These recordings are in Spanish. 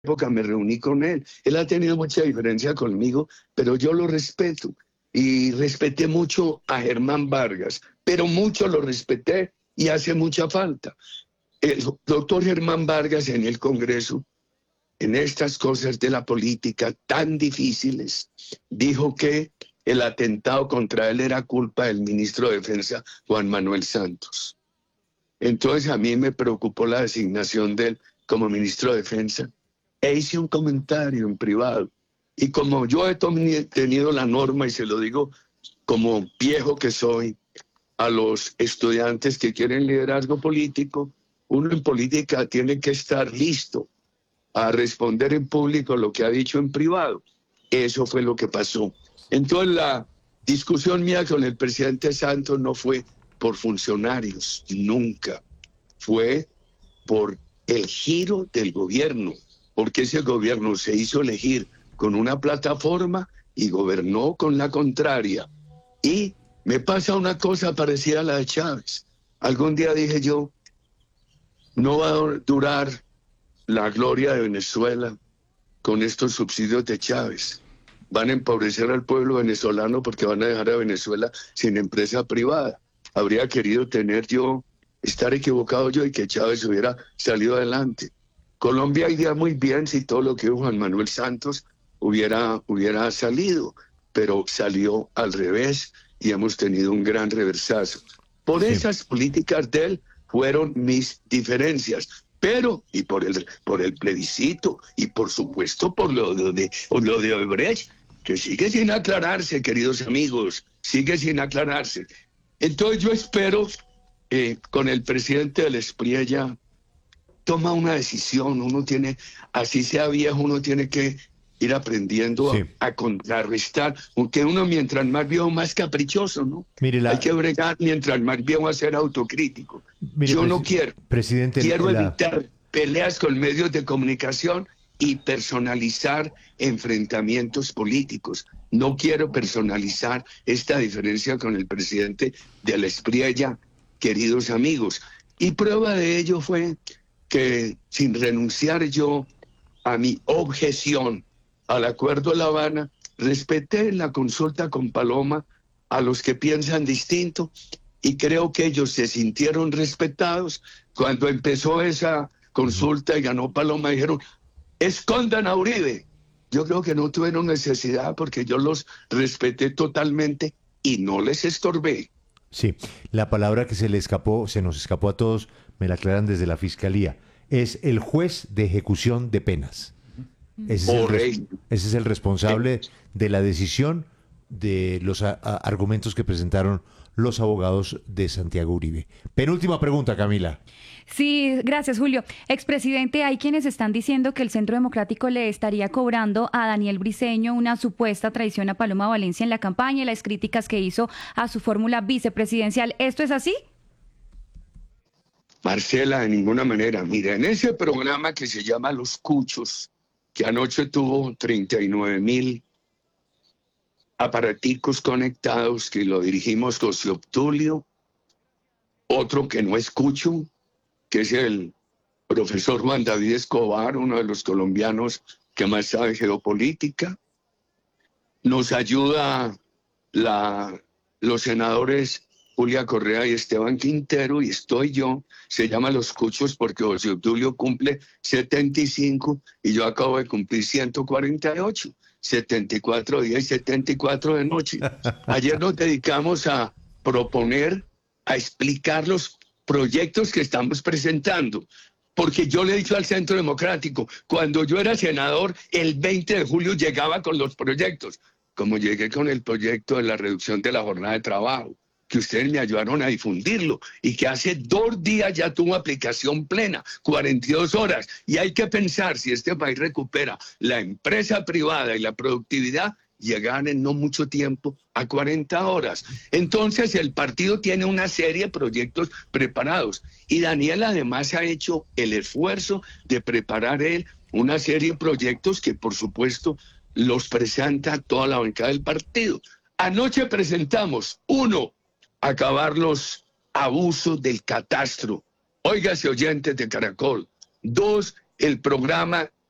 época me reuní con él. Él ha tenido mucha diferencia conmigo, pero yo lo respeto. Y respeté mucho a Germán Vargas, pero mucho lo respeté y hace mucha falta. El doctor Germán Vargas en el Congreso, en estas cosas de la política tan difíciles, dijo que el atentado contra él era culpa del ministro de Defensa, Juan Manuel Santos. Entonces a mí me preocupó la designación de él como ministro de Defensa e hice un comentario en privado. Y como yo he tenido la norma, y se lo digo como viejo que soy, a los estudiantes que quieren liderazgo político, uno en política tiene que estar listo a responder en público lo que ha dicho en privado. Eso fue lo que pasó. Entonces la discusión mía con el presidente Santos no fue por funcionarios, nunca. Fue por el giro del gobierno, porque ese gobierno se hizo elegir con una plataforma y gobernó con la contraria. Y me pasa una cosa parecida a la de Chávez. Algún día dije yo, no va a durar la gloria de Venezuela con estos subsidios de Chávez. Van a empobrecer al pueblo venezolano porque van a dejar a Venezuela sin empresa privada. Habría querido estar equivocado yo y que Chávez hubiera salido adelante. Colombia iría muy bien si todo lo que dijo Juan Manuel Santos hubiera salido, pero salió al revés y hemos tenido un gran reversazo. Por esas políticas de él fueron mis diferencias, pero y por el plebiscito y por supuesto por lo de Odebrecht, que sigue sin aclararse, queridos amigos, sigue sin aclararse. Entonces yo espero con el presidente del Espriella toma una decisión, uno tiene, así sea viejo, uno tiene que ir aprendiendo a contrarrestar, aunque uno mientras más viejo más caprichoso, ¿no? Mire, hay que bregar mientras más viejo a ser autocrítico. Mire, yo no quiero, quiero evitar peleas con medios de comunicación y personalizar enfrentamientos políticos. No quiero personalizar esta diferencia con el presidente del Espriella, queridos amigos. Y prueba de ello fue que sin renunciar yo a mi objeción al Acuerdo de La Habana, respeté en la consulta con Paloma a los que piensan distinto y creo que ellos se sintieron respetados. Cuando empezó esa consulta y ganó Paloma, dijeron, escondan a Uribe. Yo creo que no tuvieron necesidad porque yo los respeté totalmente y no les estorbé. Sí, la palabra que se nos escapó a todos, me la aclaran desde la Fiscalía, es el juez de ejecución de penas. Ese es el responsable de la decisión de los argumentos que presentaron los abogados de Santiago Uribe. Penúltima pregunta, Camila. Sí, gracias, Julio. Expresidente, hay quienes están diciendo que el Centro Democrático le estaría cobrando a Daniel Briceño una supuesta traición a Paloma Valencia en la campaña y las críticas que hizo a su fórmula vicepresidencial. ¿Esto es así? Marcela, de ninguna manera. Mira, en ese programa que se llama Los Cuchos, que anoche tuvo 39,000 aparaticos conectados, que lo dirigimos José Obdulio, otro que no escucho, que es el profesor Juan David Escobar, uno de los colombianos que más sabe geopolítica. Nos ayuda los senadores Julia Correa y Esteban Quintero, y estoy yo. Se llama Los Cuchos porque José Obdulio cumple 75 y yo acabo de cumplir 148. 74 días y 74 de noche. Ayer nos dedicamos a proponer, a explicar los proyectos que estamos presentando. Porque yo le he dicho al Centro Democrático, cuando yo era senador, el 20 de julio llegaba con los proyectos. Como llegué con el proyecto de la reducción de la jornada de trabajo, que ustedes me ayudaron a difundirlo y que hace 2 días ya tuvo aplicación plena, 42 horas. Y hay que pensar, si este país recupera la empresa privada y la productividad, llegan en no mucho tiempo a 40 horas. Entonces el partido tiene una serie de proyectos preparados y Daniel además ha hecho el esfuerzo de preparar él una serie de proyectos que por supuesto los presenta toda la bancada del partido. Anoche presentamos, 1, acabar los abusos del catastro. Óigase, oyentes de Caracol. 2, el programa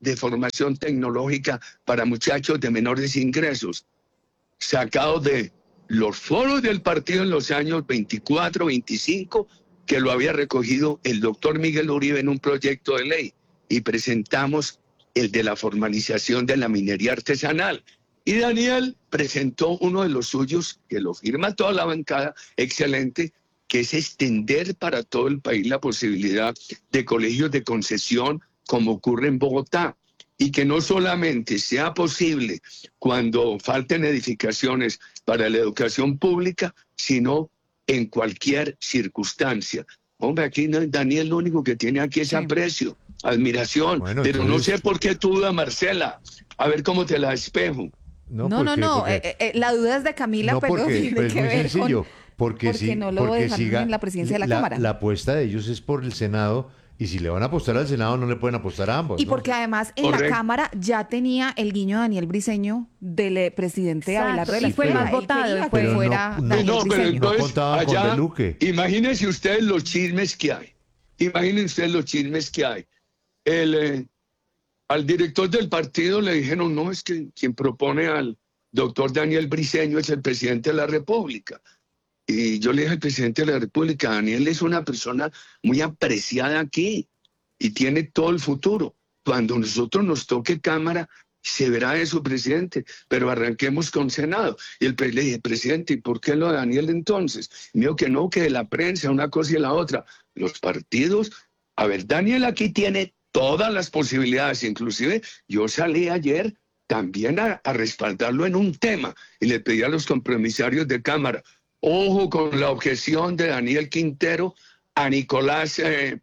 de formación tecnológica para muchachos de menores ingresos, sacado de los foros del partido en los años 24, 25, que lo había recogido el doctor Miguel Uribe en un proyecto de ley, y presentamos el de la formalización de la minería artesanal. Y Daniel presentó uno de los suyos, que lo firma toda la bancada, excelente, que es extender para todo el país la posibilidad de colegios de concesión, como ocurre en Bogotá, y que no solamente sea posible cuando falten edificaciones para la educación pública, sino en cualquier circunstancia. Hombre, aquí Daniel lo único que tiene aquí es aprecio, admiración, bueno, pero entonces... no sé por qué tú dudas, Marcela. A ver cómo te la despejo. No, la duda es de Camila, pero tiene es muy sencillo. Porque no lo dejaron en la presidencia de la Cámara. La apuesta de ellos es por el Senado, y si le van a apostar al Senado no le pueden apostar a ambos. Y porque además en la Cámara ya tenía el guiño de Daniel Briceño del presidente Abelardo de la Espriella. Y fue más votado. Pero fuera Daniel Briceño. No contaban con De Luque. Imagínense ustedes los chismes que hay. Al director del partido le dijeron, no, es que quien propone al doctor Daniel Briceño es el presidente de la República. Y yo le dije al presidente de la República, Daniel es una persona muy apreciada aquí y tiene todo el futuro. Cuando nosotros nos toque Cámara, se verá eso, presidente, pero arranquemos con Senado. Y le dije, presidente, ¿y por qué lo de Daniel entonces? Y me dijo que no, que de la prensa, una cosa y la otra. Los partidos, a ver, Daniel aquí tiene todas las posibilidades, inclusive yo salí ayer también a respaldarlo en un tema y le pedí a los compromisarios de Cámara, ojo con la objeción de Daniel Quintero a Nicolás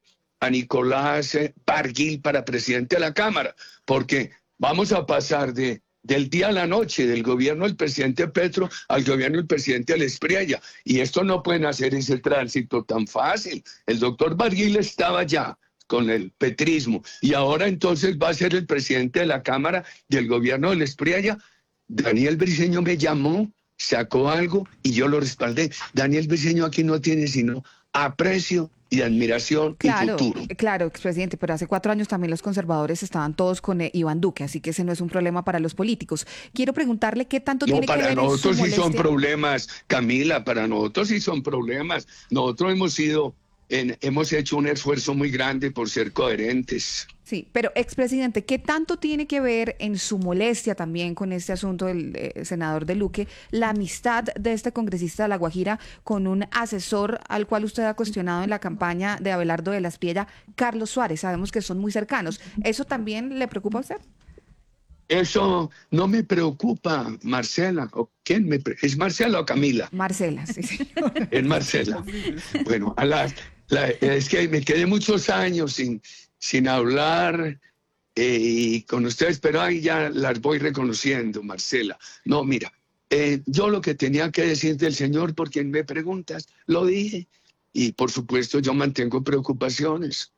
Barguil para presidente de la Cámara, porque vamos a pasar del día a la noche del gobierno del presidente Petro al gobierno del presidente Espriella, y esto no pueden hacer ese tránsito tan fácil. El doctor Barguil estaba ya con el petrismo, y ahora entonces va a ser el presidente de la Cámara del gobierno del Espriella. Daniel Briceño me llamó, sacó algo y yo lo respaldé. Daniel Briceño aquí no tiene sino aprecio y admiración y futuro. Claro, expresidente, pero hace 4 años también los conservadores estaban todos con Iván Duque, así que ese no es un problema para los políticos. Quiero preguntarle qué tanto tiene que ver para nosotros en su sí son problemas, Camila, para nosotros sí son problemas. Nosotros hemos hecho un esfuerzo muy grande por ser coherentes. Sí, pero expresidente, ¿qué tanto tiene que ver en su molestia también con este asunto del senador de Luque la amistad de este congresista de La Guajira con un asesor al cual usted ha cuestionado en la campaña de Abelardo de la Espriella, Carlos Suárez? Sabemos que son muy cercanos. ¿Eso también le preocupa a usted? Eso no me preocupa, Marcela. ¿Quién ¿Es Marcela o Camila? Marcela, sí, señor. Es Marcela. Bueno, es que me quedé muchos años sin hablar y con ustedes, pero ahí ya las voy reconociendo, Marcela. No, mira, yo lo que tenía que decir del Señor, por quien me preguntas, lo dije. Y por supuesto yo mantengo preocupaciones,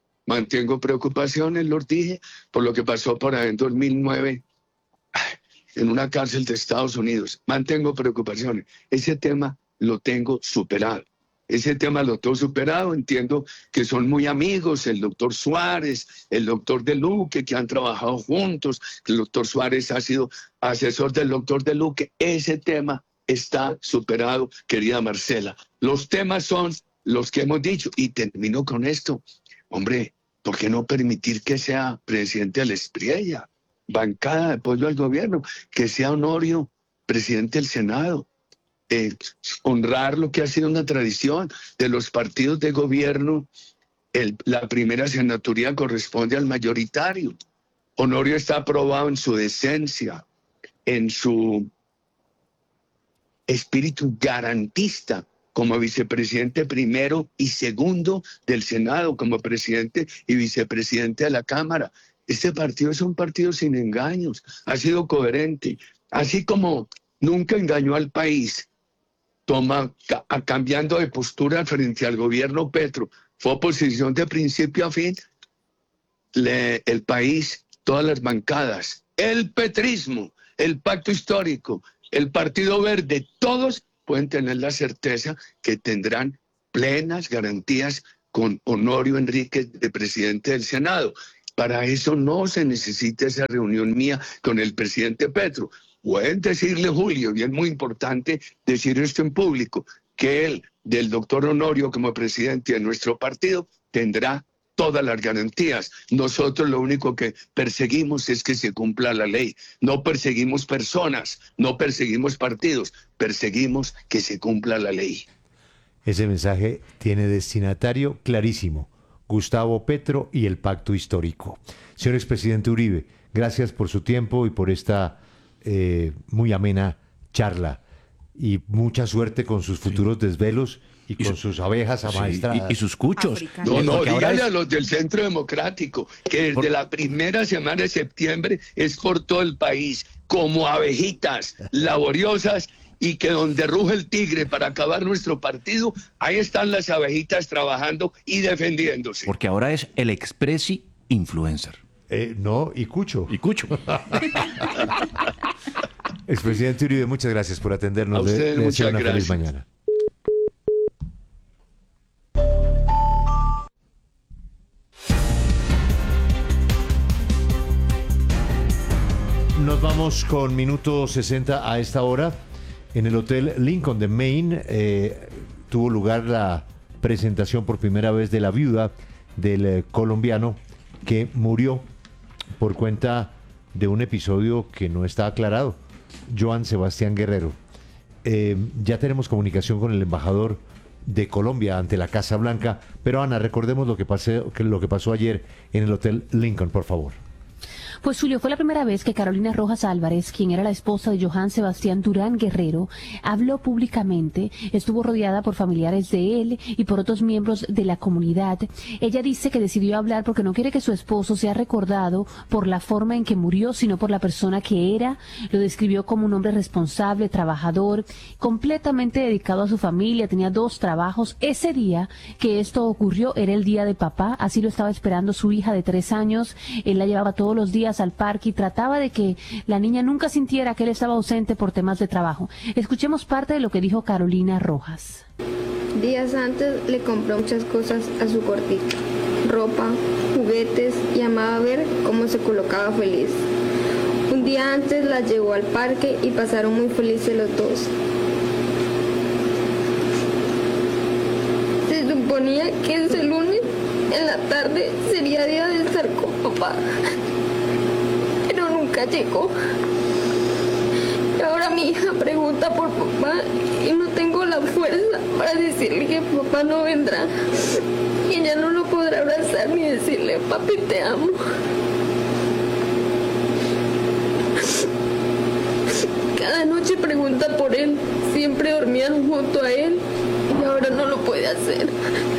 los dije, por lo que pasó por ahí en 2009 en una cárcel de Estados Unidos. Mantengo preocupaciones. Ese tema lo tengo superado. Entiendo que son muy amigos, el doctor Suárez, el doctor de Luque, que han trabajado juntos, que el doctor Suárez ha sido asesor del doctor de Luque. Ese tema está superado, querida Marcela. Los temas son los que hemos dicho, y termino con esto. Hombre, ¿por qué no permitir que sea presidente de la Espriella, bancada de apoyo al gobierno, que sea Honorio presidente del Senado? Honrar lo que ha sido una tradición de los partidos de gobierno. La primera senaturía corresponde al mayoritario. Honorio está aprobado en su decencia, en su espíritu garantista, como vicepresidente primero y segundo del Senado, como presidente y vicepresidente de la Cámara. Este partido es un partido sin engaños, ha sido coherente, así como nunca engañó al país, cambiando de postura frente al gobierno Petro, fue oposición de principio a fin. El país, todas las bancadas, el petrismo, el pacto histórico, el Partido Verde, todos pueden tener la certeza que tendrán plenas garantías con Honorio Enríquez de presidente del Senado. Para eso no se necesita esa reunión mía con el presidente Petro. Pueden decirle, Julio, y es muy importante decir esto en público, que él, del doctor Honorio como presidente de nuestro partido, tendrá todas las garantías. Nosotros lo único que perseguimos es que se cumpla la ley. No perseguimos personas, no perseguimos partidos, perseguimos que se cumpla la ley. Ese mensaje tiene destinatario clarísimo: Gustavo Petro y el pacto histórico. Señor expresidente Uribe, gracias por su tiempo y por esta muy amena charla. Y mucha suerte con sus futuros desvelos y con sus abejas amaestradas. Y sus cuchos. No, dígale a los del Centro Democrático que desde la primera semana de septiembre es por todo el país, como abejitas laboriosas, y que donde ruge el tigre para acabar nuestro partido, ahí están las abejitas trabajando y defendiéndose. Porque ahora es el expresi influencer. No, y Cucho. Y cucho. Expresidente Uribe, muchas gracias por atendernos. A ustedes, muchas una gracias. feliz mañana. Nos vamos con minuto 60 a esta hora. En el Hotel Lincoln de Maine tuvo lugar la presentación por primera vez de la viuda del colombiano que murió por cuenta de un episodio que no está aclarado, Joan Sebastián Guerrero. Ya tenemos comunicación con el embajador de Colombia ante la Casa Blanca, pero Ana, recordemos lo que pasó ayer en el Hotel Lincoln, por favor. Pues Julio, fue la primera vez que Carolina Rojas Álvarez, quien era la esposa de Joan Sebastián Durán Guerrero, habló públicamente. Estuvo rodeada por familiares de él y por otros miembros de la comunidad. Ella dice que decidió hablar porque no quiere que su esposo sea recordado por la forma en que murió, sino por la persona que era. Lo describió como un hombre responsable, trabajador, completamente dedicado a su familia, tenía 2 trabajos. Ese día que esto ocurrió era el día de papá, así lo estaba esperando su hija de 3 años. Él la llevaba todos los días al parque y trataba de que la niña nunca sintiera que él estaba ausente por temas de trabajo. Escuchemos parte de lo que dijo Carolina Rojas. Días antes le compró muchas cosas a su gordita, ropa, juguetes, y amaba ver cómo se colocaba feliz. Un día antes la llevó al parque y pasaron muy felices los dos. Se suponía que ese lunes en la tarde sería día de estar con papá, pero nunca llegó. Y ahora mi hija pregunta por papá y no tengo la fuerza para decirle que papá no vendrá. Y ella no lo podrá abrazar ni decirle, papi, te amo. Cada noche pregunta por él, siempre dormían junto a él y ahora no lo puede hacer.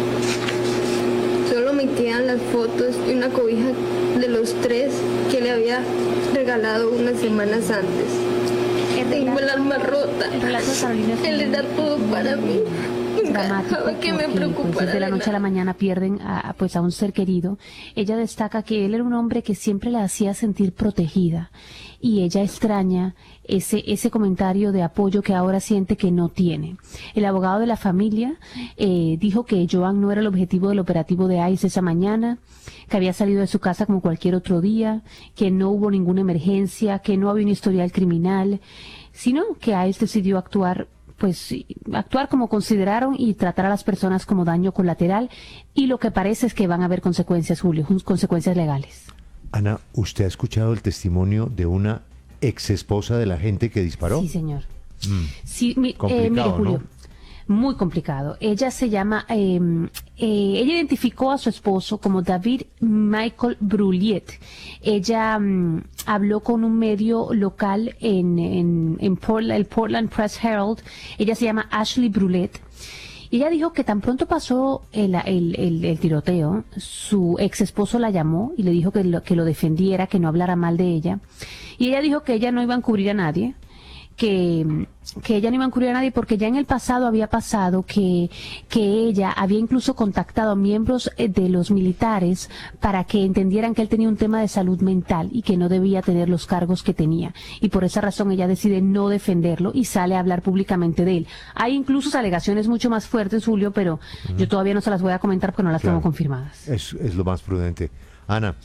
Solo me quedan las fotos y una cobija de los 3 que le había regalado unas semanas antes. Tengo el alma rota. Él era todo para mí. Dramático Que me porque preocupara pues, de la noche a la mañana pierden a un ser querido. Ella destaca que él era un hombre que siempre la hacía sentir protegida y ella extraña ese comentario de apoyo que ahora siente que no tiene. El abogado de la familia dijo que Joan no era el objetivo del operativo de ICE esa mañana, que había salido de su casa como cualquier otro día, que no hubo ninguna emergencia, que no había un historial criminal, sino que ICE decidió actuar como consideraron y tratar a las personas como daño colateral, y lo que parece es que van a haber consecuencias, Julio, consecuencias legales. Ana, ¿usted ha escuchado el testimonio de una ex esposa de la gente que disparó? Sí, señor. Sí, mire, Julio, ¿no? Muy complicado. Ella se llama, ella identificó a su esposo como David Michael Brulliet. Ella habló con un medio local en Portland, el Portland Press Herald. Ella se llama Ashley Brulliet. Y ella dijo que tan pronto pasó el tiroteo, su ex esposo la llamó y le dijo que lo defendiera, que no hablara mal de ella. Y ella dijo que ella no iba a encubrir a nadie, que ella no iba a encubrir a nadie porque ya en el pasado había pasado que ella había incluso contactado a miembros de los militares para que entendieran que él tenía un tema de salud mental y que no debía tener los cargos que tenía. Y por esa razón ella decide no defenderlo y sale a hablar públicamente de él. Hay incluso alegaciones mucho más fuertes, Julio, pero yo todavía no se las voy a comentar porque no las tengo confirmadas. Es lo más prudente. Ana,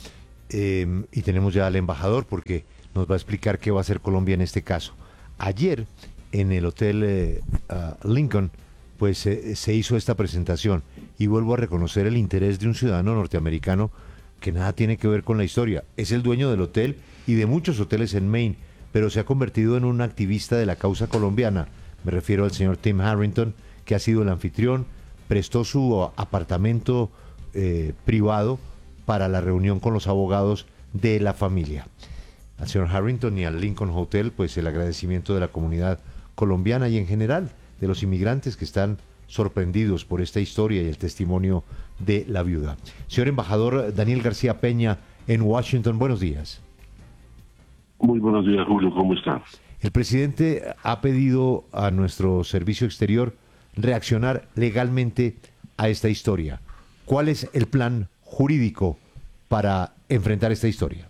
y tenemos ya al embajador porque nos va a explicar qué va a hacer Colombia en este caso. Ayer en el Hotel Lincoln pues se hizo esta presentación y vuelvo a reconocer el interés de un ciudadano norteamericano que nada tiene que ver con la historia. Es el dueño del hotel y de muchos hoteles en Maine, pero se ha convertido en un activista de la causa colombiana. Me refiero al señor Tim Harrington, que ha sido el anfitrión, prestó su apartamento privado para la reunión con los abogados de la familia. Al señor Harrington y al Lincoln Hotel, pues el agradecimiento de la comunidad colombiana y en general de los inmigrantes que están sorprendidos por esta historia y el testimonio de la viuda. Señor embajador Daniel García Peña en Washington, buenos días. Muy buenos días, Julio, ¿cómo está? El presidente ha pedido a nuestro servicio exterior reaccionar legalmente a esta historia. ¿Cuál es el plan jurídico para enfrentar esta historia?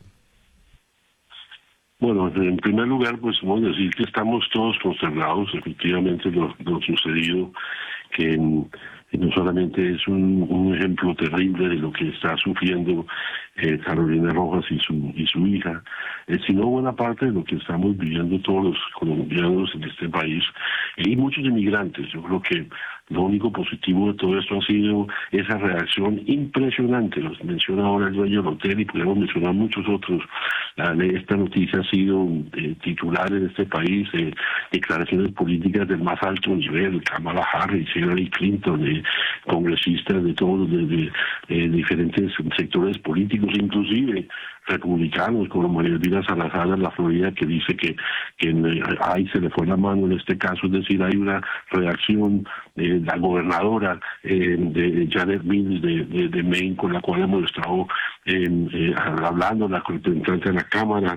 Bueno, en primer lugar, pues vamos a decir que estamos todos consternados, efectivamente, lo sucedido, que no solamente es un ejemplo terrible de lo que está sufriendo Carolina Rojas y su hija, sino buena parte de lo que estamos viviendo todos los colombianos en este país y muchos inmigrantes. Yo creo que lo único positivo de todo esto ha sido esa reacción impresionante. Los menciona ahora el dueño del hotel y podemos mencionar muchos otros. Esta noticia ha sido titular en este país, declaraciones políticas del más alto nivel, Kamala Harris, Hillary Clinton, congresistas de todos, de diferentes sectores políticos, inclusive republicanos como María Elvira Salazar de la Florida, que dice que ahí se le fue la mano en este caso. Es decir, hay una reacción de la gobernadora de Janet Mills de Maine, con la cual hemos estado hablando, la representante de la Cámara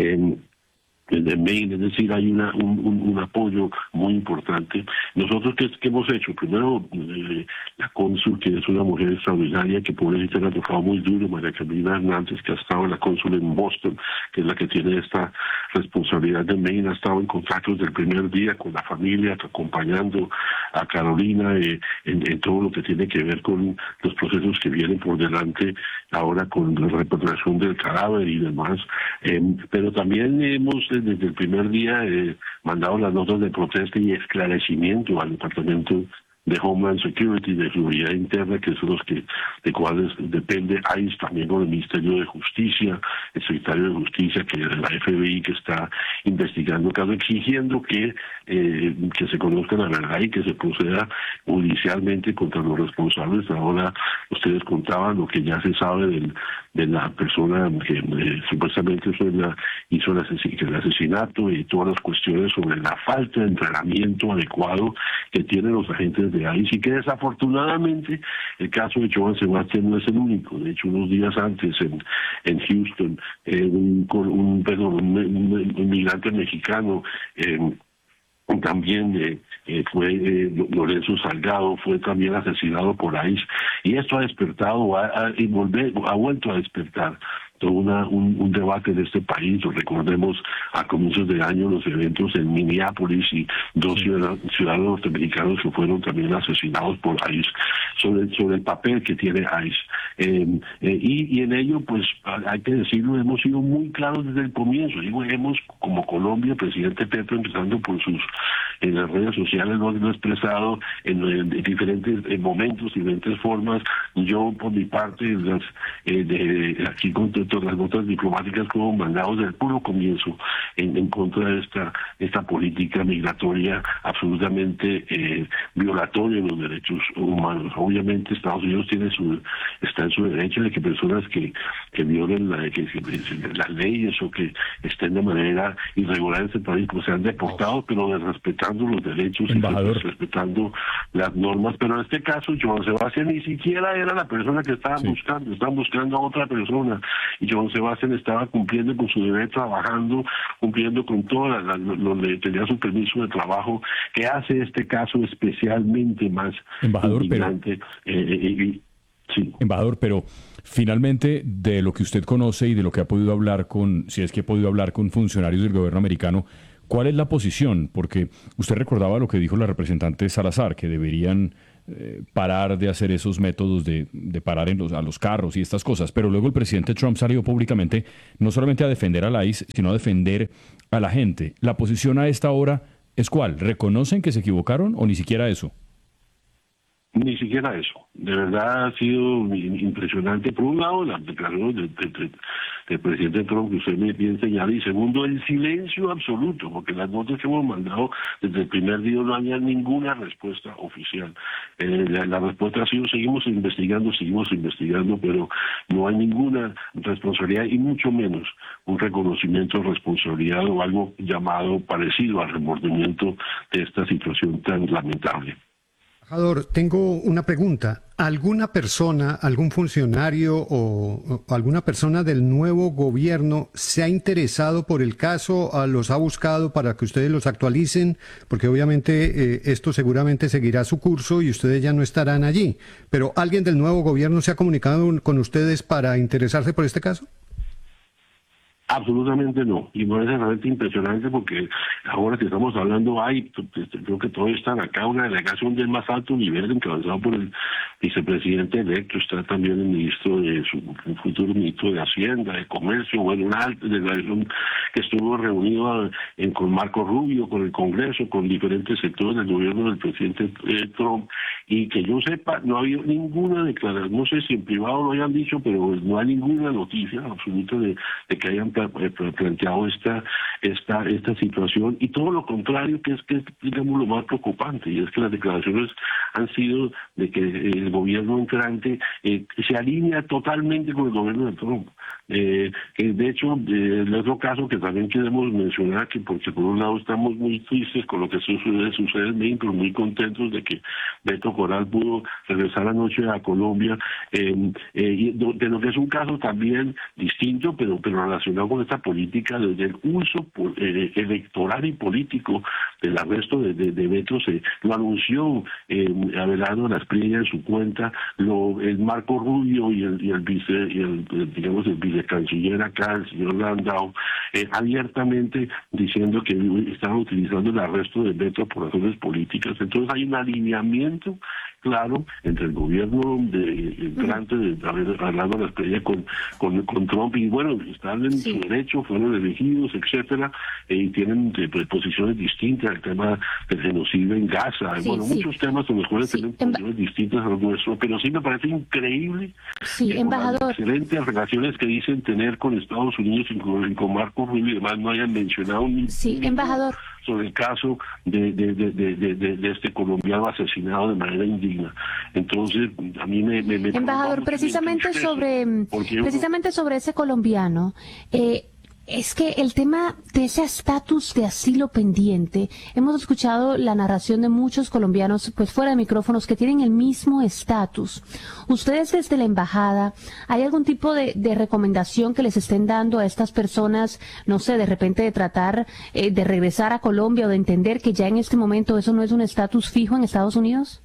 de Maine. Es decir, hay un apoyo muy importante. Nosotros, ¿qué hemos hecho? Primero, la cónsul, que es una mujer extraordinaria, que pobrecita le ha tocado muy duro, María Carolina Hernández, que ha estado la cónsul en Boston, que es la que tiene esta responsabilidad de Maine, ha estado en contacto desde el primer día con la familia, acompañando a Carolina en todo lo que tiene que ver con los procesos que vienen por delante ahora con la repatriación del cadáver y demás. Pero también hemos desde el primer día mandado las notas de protesta y esclarecimiento al Departamento de Homeland Security, de Seguridad Interna, que son los de cuales depende ICE, también con el Ministerio de Justicia, el Secretario de Justicia, que es la FBI, que está investigando el caso, exigiendo que se conozca la verdad y que se proceda judicialmente contra los responsables. Ahora ustedes contaban lo que ya se sabe de la persona que supuestamente hizo el asesinato y todas las cuestiones sobre la falta de entrenamiento adecuado que tienen los agentes de ICE, y que desafortunadamente el caso de Joan Sebastián no es el único. De hecho, unos días antes en Houston, un inmigrante mexicano también fue Lorenzo Salgado, fue también asesinado por ICE, y esto ha despertado, ha vuelto a despertar todo un debate de este país. Recordemos a comienzos de año los eventos en Minneapolis y dos ciudadanos norteamericanos que fueron también asesinados por ICE, sobre el papel que tiene ICE. Y en ello, pues hay que decirlo, hemos sido muy claros desde el comienzo. Hemos, como Colombia, el presidente Petro, empezando por en las redes sociales, lo ha expresado en diferentes momentos, diferentes formas. Yo, por mi parte, aquí con todas las notas diplomáticas que hemos mandado desde el puro comienzo en contra de esta política migratoria absolutamente violatoria de los derechos humanos. Obviamente Estados Unidos está en su derecho de que personas que violen las leyes o que estén de manera irregular en este país pues sean deportados, pero respetando los derechos y respetando las normas. Pero en este caso Joan Sebastián ni siquiera era la persona que estaban buscando a otra persona, y Joan Sebastián estaba cumpliendo con su deber, trabajando, cumpliendo con todo donde tenía su permiso de trabajo, que hace este caso especialmente más indignante. Sí. Embajador, pero finalmente, de lo que usted conoce y de lo que ha podido hablar si es que ha podido hablar con funcionarios del gobierno americano, ¿cuál es la posición? Porque usted recordaba lo que dijo la representante Salazar, que deberían parar de hacer esos métodos de parar a los carros y estas cosas. Pero luego el presidente Trump salió públicamente no solamente a defender a la ICE, sino a defender a la gente. ¿La posición a esta hora es cuál? ¿Reconocen que se equivocaron o ni siquiera eso? Ni siquiera eso. De verdad ha sido impresionante. Por un lado, las declaraciones del presidente Trump, que usted me bien señala, y segundo, el silencio absoluto, porque las notas que hemos mandado desde el primer día no había ninguna respuesta oficial. La respuesta ha sido seguimos investigando, pero no hay ninguna responsabilidad y mucho menos un reconocimiento de responsabilidad o algo llamado parecido al remordimiento de esta situación tan lamentable. Embajador, tengo una pregunta. ¿Alguna persona, algún funcionario o alguna persona del nuevo gobierno se ha interesado por el caso, los ha buscado para que ustedes los actualicen? Porque obviamente esto seguramente seguirá su curso y ustedes ya no estarán allí. ¿Pero alguien del nuevo gobierno se ha comunicado con ustedes para interesarse por este caso? Absolutamente no, y me parece realmente impresionante porque ahora que estamos hablando creo que todos están acá, una delegación del más alto nivel encabezado por el vicepresidente electo, está también el ministro su futuro ministro de Hacienda, de Comercio, bueno, una alta delegación que estuvo reunido con Marco Rubio, con el Congreso, con diferentes sectores del gobierno del presidente Trump, y que yo sepa, no ha habido ninguna declaración, no sé si en privado lo hayan dicho, pero no hay ninguna noticia absoluta de que hayan planteado esta situación, y todo lo contrario, que es digamos lo más preocupante, y es que las declaraciones han sido de que el gobierno entrante se alinea totalmente con el gobierno de Trump. Que de hecho, el otro caso que también queremos mencionar, porque por un lado estamos muy tristes con lo que sucede en México, pero muy contentos de que Beto Corral pudo regresar anoche a Colombia, de lo que es un caso también distinto, pero relacionado con esta política desde el uso electoral y político del arresto de Beto. Lo anunció Abelardo Lasprilla en su cuenta, el Marco Rubio y el vicecanciller acá, el señor Landau, abiertamente diciendo que estaban utilizando el arresto de Beto por razones políticas. Entonces hay un alineamiento claro entre el gobierno entrante de Abelardo Lasprilla con Trump, y bueno, están en su derecho, fueron elegidos, etcétera, y tienen posiciones distintas, el tema del genocidio en Gaza, muchos temas en los cuales tienen posiciones distintas a los nuestros, pero sí me parece increíble que embajador, con las excelentes relaciones que dicen tener con Estados Unidos y con Marco Rubio y demás no hayan mencionado ni embajador, sobre el caso de este colombiano asesinado de manera indigna. Entonces, a mí me embajador, precisamente sobre ese colombiano, es que el tema de ese estatus de asilo pendiente, hemos escuchado la narración de muchos colombianos, pues fuera de micrófonos, que tienen el mismo estatus. Ustedes desde la embajada, ¿hay algún tipo de recomendación que les estén dando a estas personas, no sé, de repente de tratar de regresar a Colombia o de entender que ya en este momento eso no es un estatus fijo en Estados Unidos?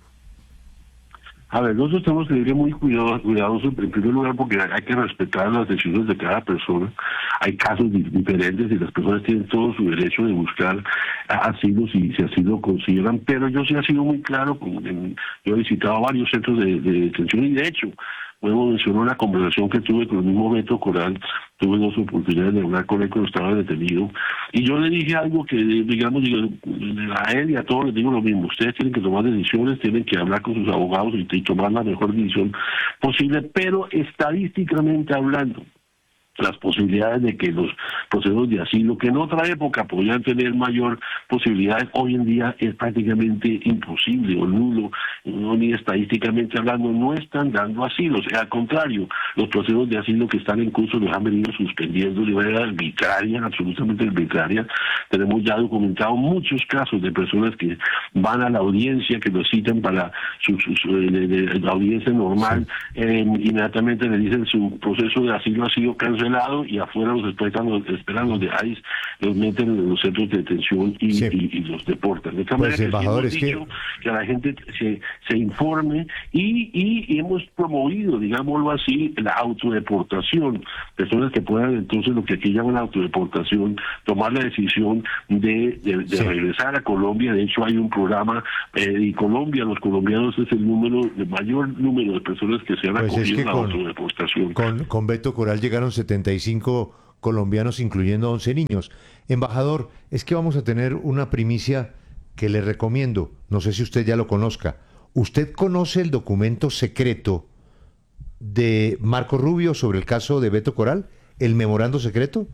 A ver, nosotros tenemos que ser muy cuidadosos, en primer lugar, porque hay que respetar las decisiones de cada persona. Hay casos diferentes y las personas tienen todo su derecho de buscar asilo si así lo consideran, pero yo sí he sido muy claro, yo he visitado varios centros de detención y de hecho, puedo mencionar una conversación que tuve con el mismo Beto Corral. Tuve dos oportunidades de hablar con él cuando estaba detenido, y yo le dije algo que, digamos, a él y a todos les digo lo mismo: ustedes tienen que tomar decisiones, tienen que hablar con sus abogados y tomar la mejor decisión posible, pero estadísticamente hablando, las posibilidades de que los procesos de asilo, que en otra época podían tener mayor posibilidades, hoy en día es prácticamente imposible o nulo, ni estadísticamente hablando, no están dando asilo. O sea, al contrario, los procesos de asilo que están en curso los han venido suspendiendo de manera arbitraria, absolutamente arbitraria. Tenemos ya documentado muchos casos de personas que van a la audiencia, que los citan para la audiencia normal, inmediatamente le dicen su proceso de asilo ha sido cancelado, congelado y afuera los esperan los de ICE, los meten en los centros de detención y los deportan. De esta manera embajador, hemos dicho que la gente se informe y hemos promovido, digámoslo así, la autodeportación. Personas que puedan entonces, lo que aquí llaman autodeportación, tomar la decisión de regresar a Colombia. De hecho, hay un programa y Colombia, los colombianos es el mayor número de personas que se han acogido a la autodeportación. Con Beto Coral llegaron 75 colombianos, incluyendo 11 niños. Embajador, es que vamos a tener una primicia que le recomiendo. No sé si usted ya lo conozca. ¿Usted conoce el documento secreto de Marco Rubio sobre el caso de Beto Coral? ¿El memorando secreto?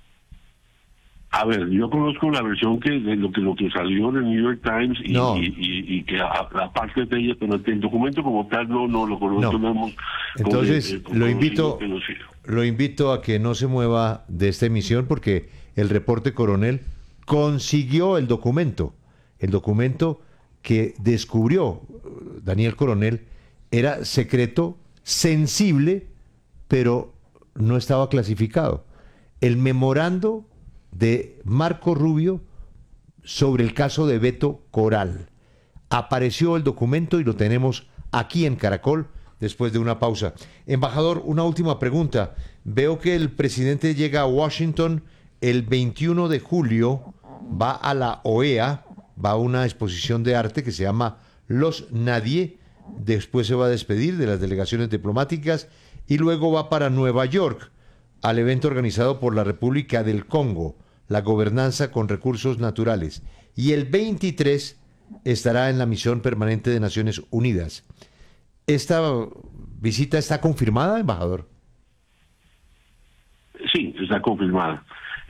A ver, yo conozco la versión de lo que salió en el New York Times y que aparte de ella, pero el documento como tal no lo conozco. No. Entonces lo invito a que no se mueva de esta emisión, porque el reporte Coronel consiguió el documento que descubrió Daniel Coronel era secreto, sensible, pero no estaba clasificado. El memorando de Marco Rubio sobre el caso de Beto Coral. Apareció el documento y lo tenemos aquí en Caracol después de una pausa. Embajador, una última pregunta. Veo que el presidente llega a Washington el 21 de julio, va a la OEA, va a una exposición de arte que se llama Los Nadie, después se va a despedir de las delegaciones diplomáticas y luego va para Nueva York al evento organizado por la República del Congo, la gobernanza con recursos naturales. Y el 23 estará en la misión permanente de Naciones Unidas. ¿Esta visita está confirmada, embajador? Sí, está confirmada.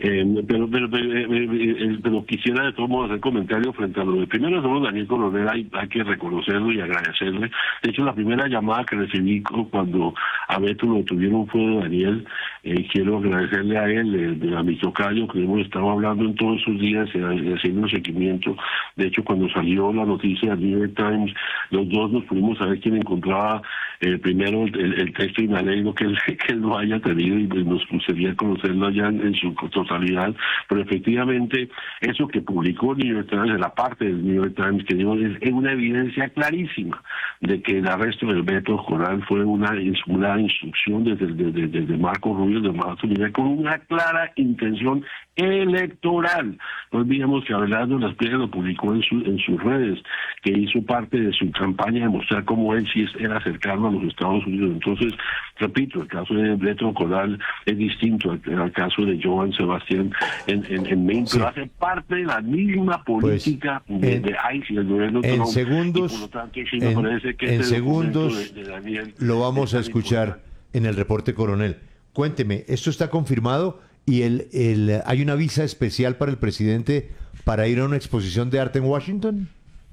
Pero quisiera de todos modos hacer comentarios frente a lo de primero sobre Daniel Coronel. Hay que reconocerlo y agradecerle. De hecho, la primera llamada que recibí cuando a Beto lo detuvieron fue de Daniel. Quiero agradecerle a él, a mi tocayo, que hemos estado hablando en todos esos días, haciendo un seguimiento. De hecho, cuando salió la noticia del New York Times, los dos nos pudimos saber quién encontraba primero el texto, y me alegro que él lo haya tenido y nos gustaría conocerlo allá en su totalidad. Pero efectivamente, eso que publicó el New York Times, de la parte del New York Times, que digo, es una evidencia clarísima de que el arresto del Beto Coral fue una instrucción desde Marco Rubio de Estados Unidos con una clara intención electoral. No olvidemos que Abelardo Las Piedras lo publicó en sus redes, que hizo parte de su campaña de mostrar cómo él sí era cercano a los Estados Unidos. Entonces, repito, el caso de Beto Coral es distinto al caso de Joan Sebastián en Maine, pero hace parte de la misma política de ICE y el gobierno Trump. Segundos, y por lo tanto, sí me parece que en segundos de Daniel lo vamos a escuchar en el reporte Coronel. Cuénteme, ¿esto está confirmado? ¿Y hay una visa especial para el presidente para ir a una exposición de arte en Washington?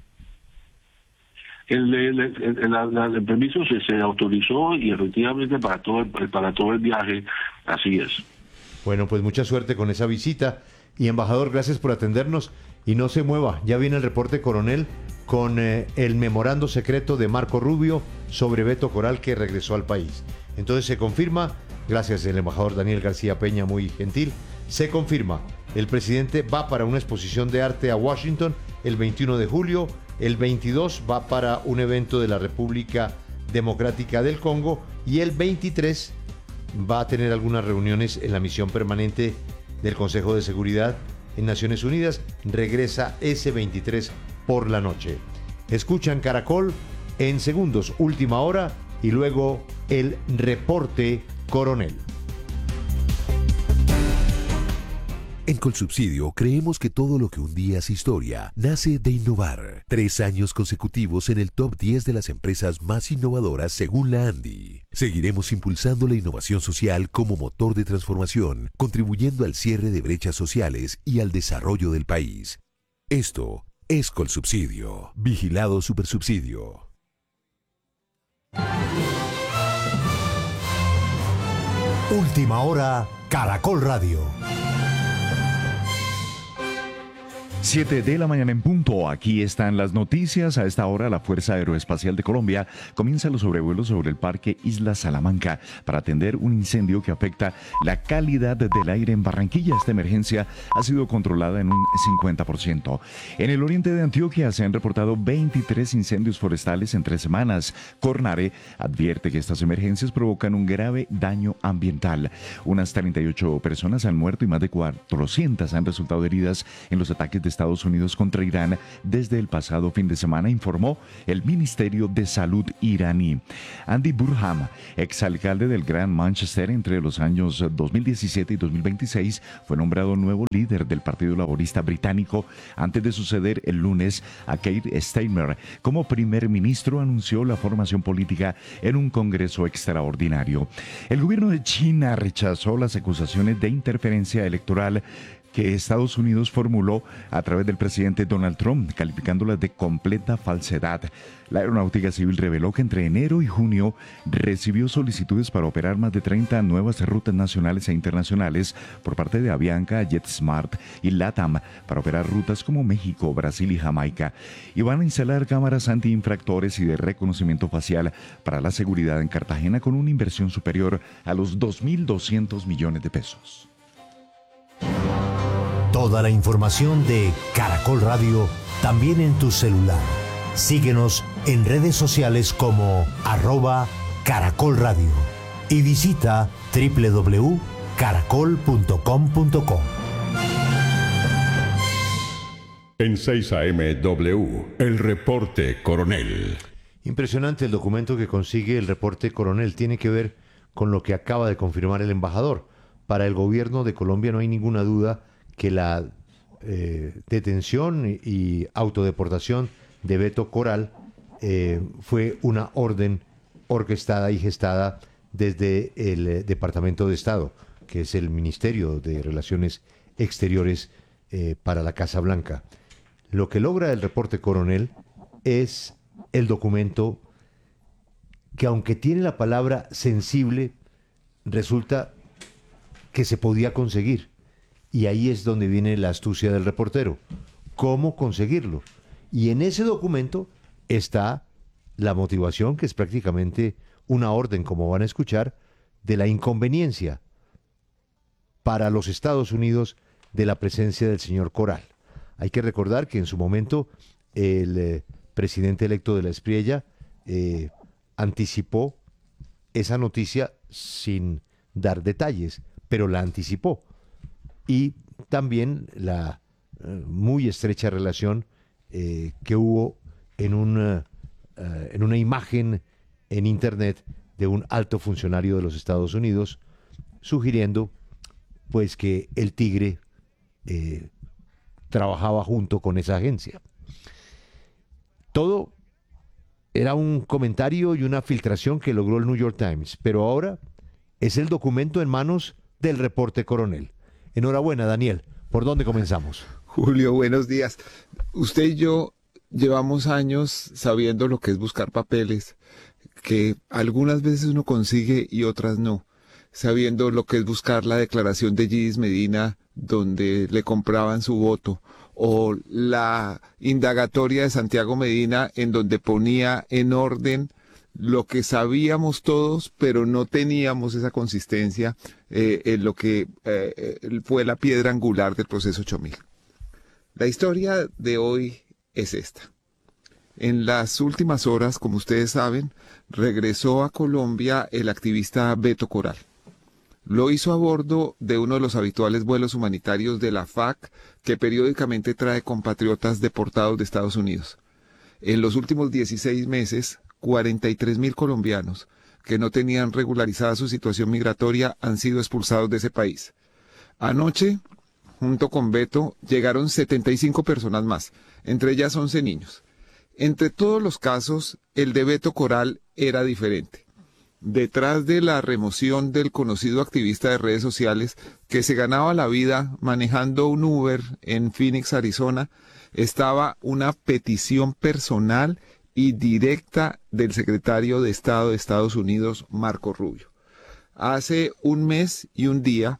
El permiso se autorizó y efectivamente para todo el viaje, así es. Bueno, pues mucha suerte con esa visita. Y embajador, gracias por atendernos. Y no se mueva, ya viene el reporte Coronel con el memorando secreto de Marco Rubio sobre Beto Coral, que regresó al país. Entonces se confirma, gracias el embajador Daniel García Peña, muy gentil, se confirma, el presidente va para una exposición de arte a Washington el 21 de julio, el 22 va para un evento de la República Democrática del Congo y el 23 va a tener algunas reuniones en la misión permanente del Consejo de Seguridad en Naciones Unidas. Regresa ese 23 por la noche. Escuchan Caracol en segundos, última hora, y luego el reporte Coronel. En Colsubsidio creemos que todo lo que un día es historia nace de innovar. 3 años consecutivos en el top 10 de las empresas más innovadoras según la ANDI. Seguiremos impulsando la innovación social como motor de transformación, contribuyendo al cierre de brechas sociales y al desarrollo del país. Esto es Colsubsidio. Vigilado Supersubsidio. Última hora, Caracol Radio. 7 de la mañana en punto. Aquí están las noticias. A esta hora, la Fuerza Aeroespacial de Colombia comienza los sobrevuelos sobre el Parque Isla Salamanca para atender un incendio que afecta la calidad del aire en Barranquilla. Esta emergencia ha sido controlada en un 50%. En el oriente de Antioquia se han reportado 23 incendios forestales en 3 semanas. Cornare advierte que estas emergencias provocan un grave daño ambiental. Unas 38 personas han muerto y más de 400 han resultado heridas en los ataques de Estados Unidos contra Irán desde el pasado fin de semana, informó el Ministerio de Salud iraní. Andy Burham, exalcalde del Gran Manchester entre los años 2017 y 2026, fue nombrado nuevo líder del Partido Laborista británico antes de suceder el lunes a Keir Starmer. Como primer ministro anunció la formación política en un congreso extraordinario. El gobierno de China rechazó las acusaciones de interferencia electoral que Estados Unidos formuló a través del presidente Donald Trump, calificándolas de completa falsedad. La Aeronáutica Civil reveló que entre enero y junio recibió solicitudes para operar más de 30 nuevas rutas nacionales e internacionales por parte de Avianca, JetSmart y LATAM para operar rutas como México, Brasil y Jamaica. Y van a instalar cámaras antiinfractores y de reconocimiento facial para la seguridad en Cartagena con una inversión superior a los 2.200 millones de pesos. Toda la información de Caracol Radio también en tu celular. Síguenos en redes sociales como @Caracol Radio y visita www.caracol.com.co. En 6 AM W, el reporte Coronel. Impresionante el documento que consigue el reporte Coronel. Tiene que ver con lo que acaba de confirmar el embajador. Para el gobierno de Colombia no hay ninguna duda que la detención y autodeportación de Beto Coral fue una orden orquestada y gestada desde el Departamento de Estado, que es el Ministerio de Relaciones Exteriores para la Casa Blanca. Lo que logra el reporte Coronel es el documento que, aunque tiene la palabra sensible, resulta que se podía conseguir. Y ahí es donde viene la astucia del reportero. ¿Cómo conseguirlo? Y en ese documento está la motivación, que es prácticamente una orden, como van a escuchar, de la inconveniencia para los Estados Unidos de la presencia del señor Coral. Hay que recordar que en su momento el presidente electo de la Espriella anticipó esa noticia sin dar detalles, pero la anticipó. Y también la muy estrecha relación que hubo en una imagen en Internet de un alto funcionario de los Estados Unidos, sugiriendo pues que el Tigre trabajaba junto con esa agencia. Todo era un comentario y una filtración que logró el New York Times, pero ahora es el documento en manos del reporte Coronel. Enhorabuena, Daniel. ¿Por dónde comenzamos? Julio, buenos días. Usted y yo llevamos años sabiendo lo que es buscar papeles, que algunas veces uno consigue y otras no. Sabiendo lo que es buscar la declaración de Gidis Medina, donde le compraban su voto, o la indagatoria de Santiago Medina, en donde ponía en orden lo que sabíamos todos, pero no teníamos esa consistencia en lo que fue la piedra angular del proceso 8000. La historia de hoy es esta. En las últimas horas, como ustedes saben, regresó a Colombia el activista Beto Coral. Lo hizo a bordo de uno de los habituales vuelos humanitarios de la FAC, que periódicamente trae compatriotas deportados de Estados Unidos. En los últimos 16 meses, 43.000 colombianos que no tenían regularizada su situación migratoria han sido expulsados de ese país. Anoche, junto con Beto, llegaron 75 personas más, entre ellas 11 niños. Entre todos los casos, el de Beto Coral era diferente. Detrás de la remoción del conocido activista de redes sociales que se ganaba la vida manejando un Uber en Phoenix, Arizona, estaba una petición personal y directa del secretario de Estado de Estados Unidos, Marco Rubio. Hace un mes y un día,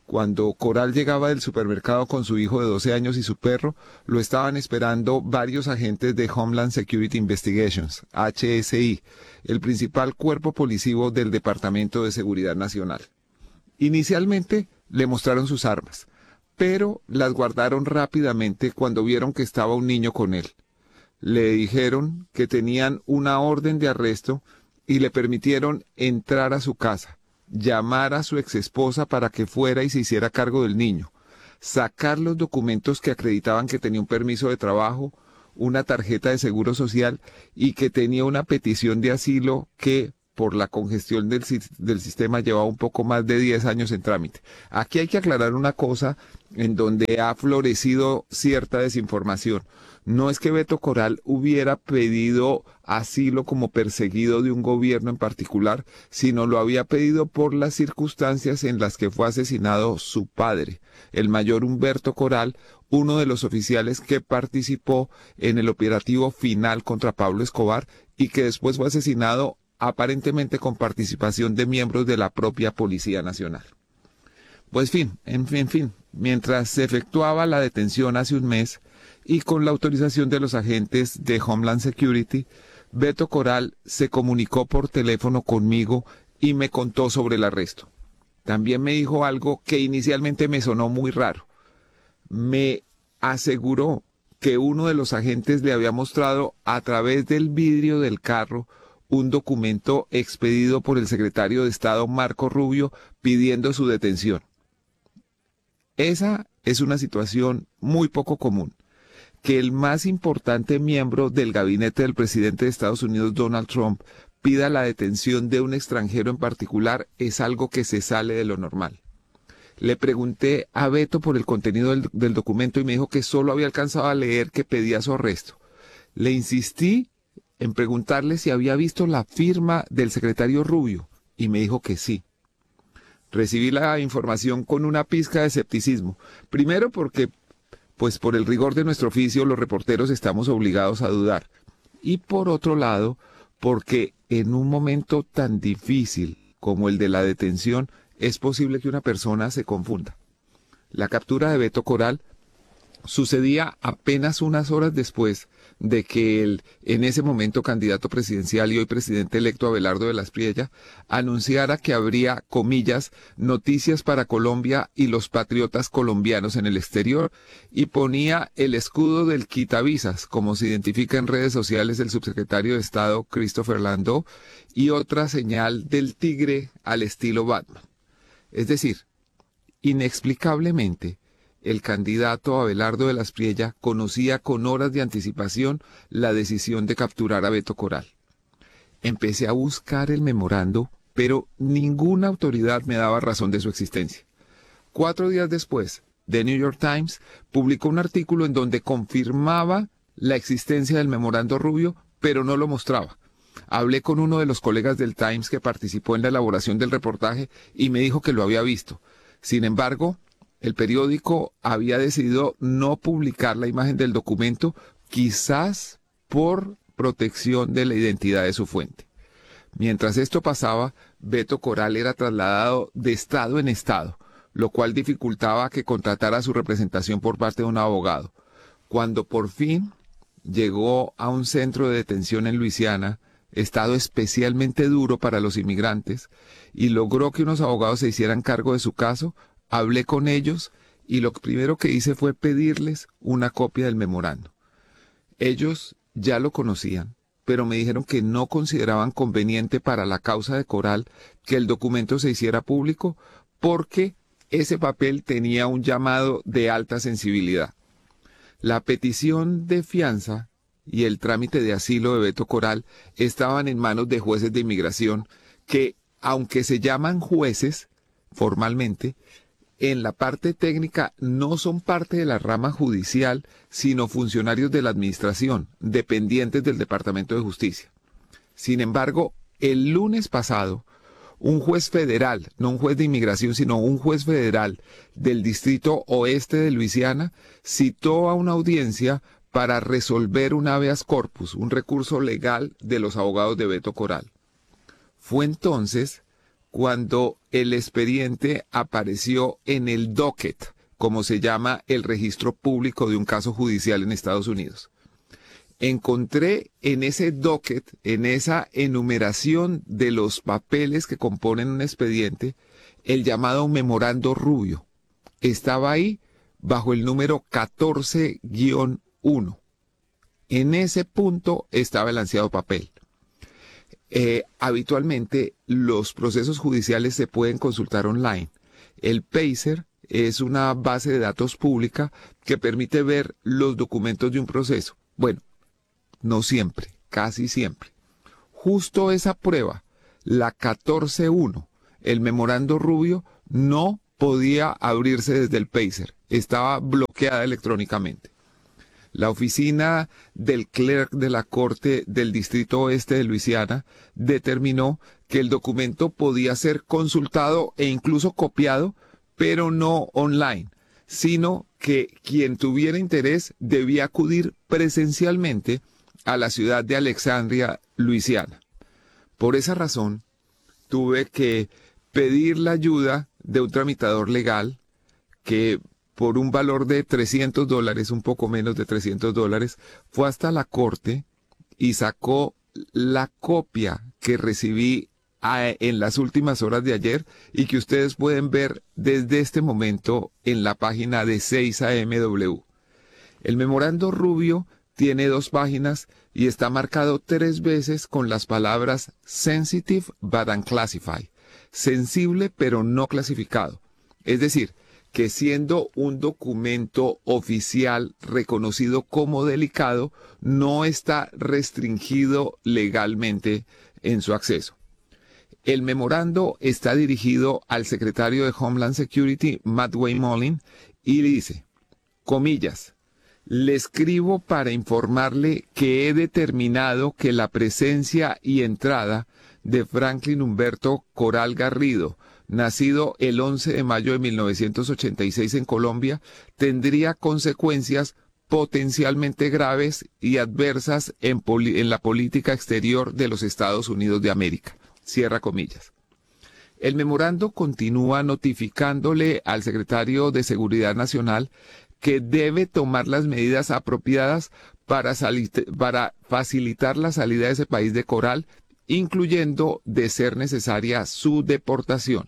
Cuando Coral llegaba del supermercado con su hijo de 12 años y su perro, lo estaban esperando varios agentes de Homeland Security Investigations, HSI, el principal cuerpo policivo del Departamento de Seguridad Nacional. Inicialmente le mostraron sus armas, pero las guardaron rápidamente cuando vieron que estaba un niño con él. Le dijeron que tenían una orden de arresto y le permitieron entrar a su casa, llamar a su exesposa para que fuera y se hiciera cargo del niño, sacar los documentos que acreditaban que tenía un permiso de trabajo, una tarjeta de seguro social y que tenía una petición de asilo que por la congestión del sistema llevaba un poco más de 10 años en trámite. Aquí hay que aclarar una cosa en donde ha florecido cierta desinformación. No es que Beto Coral hubiera pedido asilo como perseguido de un gobierno en particular, sino lo había pedido por las circunstancias en las que fue asesinado su padre, el mayor Humberto Coral, uno de los oficiales que participó en el operativo final contra Pablo Escobar y que después fue asesinado aparentemente con participación de miembros de la propia Policía Nacional. Pues en fin, mientras se efectuaba la detención hace un mes y con la autorización de los agentes de Homeland Security, Beto Coral se comunicó por teléfono conmigo y me contó sobre el arresto. También me dijo algo que inicialmente me sonó muy raro. Me aseguró que uno de los agentes le había mostrado a través del vidrio del carro un documento expedido por el secretario de Estado Marco Rubio pidiendo su detención. Esa es una situación muy poco común. Que el más importante miembro del gabinete del presidente de Estados Unidos, Donald Trump, pida la detención de un extranjero en particular es algo que se sale de lo normal. Le pregunté a Beto por el contenido del documento y me dijo que solo había alcanzado a leer que pedía su arresto. Le insistí en preguntarle si había visto la firma del secretario Rubio y me dijo que sí. Recibí la información con una pizca de escepticismo. Primero porque, pues por el rigor de nuestro oficio, los reporteros estamos obligados a dudar. Y por otro lado, porque en un momento tan difícil como el de la detención, es posible que una persona se confunda. La captura de Beto Coral sucedía apenas unas horas después de que el en ese momento candidato presidencial y hoy presidente electo Abelardo de la Espriella anunciara que habría, comillas, noticias para Colombia y los patriotas colombianos en el exterior y ponía el escudo del quitavisas, como se identifica en redes sociales el subsecretario de Estado Christopher Landau, y otra señal del tigre al estilo Batman. Es decir, inexplicablemente, el candidato Abelardo de la Espriella conocía con horas de anticipación la decisión de capturar a Beto Coral. Empecé a buscar el memorando, pero ninguna autoridad me daba razón de su existencia. 4 días después, The New York Times publicó un artículo en donde confirmaba la existencia del memorando Rubio, pero no lo mostraba. Hablé con uno de los colegas del Times que participó en la elaboración del reportaje y me dijo que lo había visto. Sin embargo, el periódico había decidido no publicar la imagen del documento, quizás por protección de la identidad de su fuente. Mientras esto pasaba, Beto Coral era trasladado de estado en estado, lo cual dificultaba que contratara su representación por parte de un abogado. Cuando por fin llegó a un centro de detención en Luisiana, estado especialmente duro para los inmigrantes, y logró que unos abogados se hicieran cargo de su caso, hablé con ellos y lo primero que hice fue pedirles una copia del memorando. Ellos ya lo conocían, pero me dijeron que no consideraban conveniente para la causa de Coral que el documento se hiciera público porque ese papel tenía un llamado de alta sensibilidad. La petición de fianza y el trámite de asilo de Beto Coral estaban en manos de jueces de inmigración que, aunque se llaman jueces formalmente, en la parte técnica no son parte de la rama judicial, sino funcionarios de la administración, dependientes del Departamento de Justicia. Sin embargo, el lunes pasado, un juez federal, no un juez de inmigración, sino un juez federal del Distrito Oeste de Luisiana, citó a una audiencia para resolver un habeas corpus, un recurso legal de los abogados de Beto Coral. Fue entonces cuando el expediente apareció en el docket, como se llama el registro público de un caso judicial en Estados Unidos. Encontré en ese docket, en esa enumeración de los papeles que componen un expediente, el llamado memorando Rubio. Estaba ahí bajo el número 14-1. En ese punto estaba el ansiado papel. Habitualmente los procesos judiciales se pueden consultar online. El PACER es una base de datos pública que permite ver los documentos de un proceso. Bueno, no siempre, casi siempre. Justo esa prueba, la 14-1, el memorando Rubio, no podía abrirse desde el PACER. Estaba bloqueada electrónicamente. La oficina del clerk de la Corte del Distrito Oeste de Luisiana determinó que el documento podía ser consultado e incluso copiado, pero no online, sino que quien tuviera interés debía acudir presencialmente a la ciudad de Alexandria, Luisiana. Por esa razón, tuve que pedir la ayuda de un tramitador legal que por un valor de $300, un poco menos de $300, fue hasta la corte y sacó la copia que recibí en las últimas horas de ayer y que ustedes pueden ver desde este momento en la página de 6AMW. El memorando Rubio tiene 2 páginas y está marcado 3 veces con las palabras sensitive but unclassified, sensible pero no clasificado. Es decir, que siendo un documento oficial reconocido como delicado, no está restringido legalmente en su acceso. El memorando está dirigido al secretario de Homeland Security, Matt Wayne, y dice, comillas, le escribo para informarle que he determinado que la presencia y entrada de Franklin Humberto Coral Garrido, nacido el 11 de mayo de 1986 en Colombia, tendría consecuencias potencialmente graves y adversas en la política exterior de los Estados Unidos de América. Cierra comillas. El memorando continúa notificándole al secretario de Seguridad Nacional que debe tomar las medidas apropiadas para facilitar la salida de ese país de Coral, incluyendo, de ser necesaria, su deportación.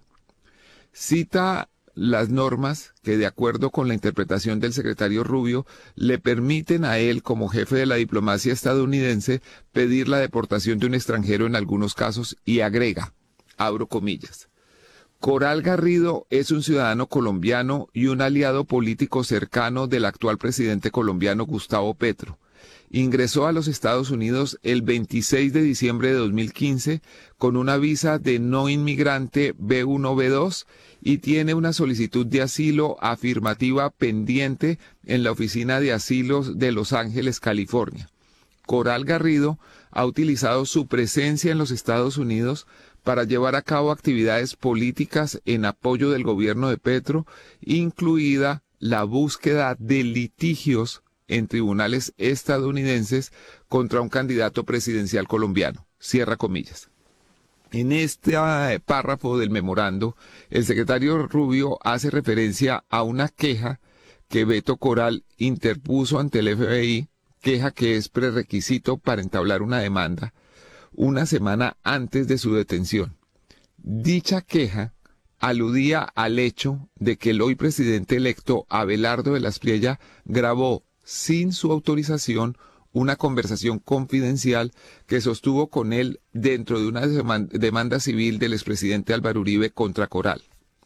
Cita las normas que, de acuerdo con la interpretación del secretario Rubio, le permiten a él, como jefe de la diplomacia estadounidense, pedir la deportación de un extranjero en algunos casos, y agrega, abro comillas, Coral Garrido es un ciudadano colombiano y un aliado político cercano del actual presidente colombiano Gustavo Petro. Ingresó a los Estados Unidos el 26 de diciembre de 2015 con una visa de no inmigrante B1-B2 y tiene una solicitud de asilo afirmativa pendiente en la Oficina de Asilos de Los Ángeles, California. Coral Garrido ha utilizado su presencia en los Estados Unidos para llevar a cabo actividades políticas en apoyo del gobierno de Petro, incluida la búsqueda de litigios en tribunales estadounidenses contra un candidato presidencial colombiano. Cierra comillas. En este párrafo del memorando, el secretario Rubio hace referencia a una queja que Beto Coral interpuso ante el FBI, queja que es prerequisito para entablar una demanda, una semana antes de su detención. Dicha queja aludía al hecho de que el hoy presidente electo Abelardo de la Espriella grabó sin su autorización una conversación confidencial que sostuvo con él dentro de una demanda civil del expresidente Álvaro Uribe contra Coral.